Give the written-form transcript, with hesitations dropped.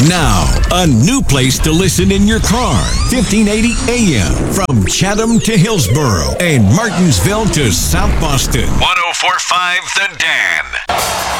Now, a new place to listen in your car. 1580 AM from Chatham to Hillsboro and Martinsville to South Boston. 1045 The Dan.